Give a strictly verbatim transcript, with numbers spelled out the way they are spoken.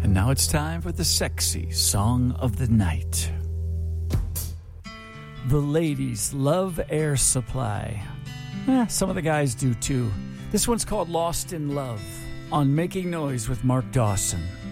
And now it's time for the sexy song of the night. The ladies love Air Supply. Eh, some of the guys do too. This one's called Lost in Love on Making Noise with Mark Dawson.